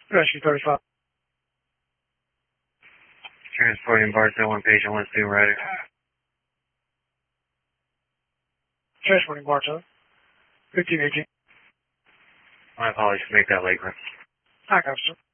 Rescue 35. Transporting Barstow, one patient, one student rider. Transporting Bartow. 1518. My apologies to make that late run. I got you, sir.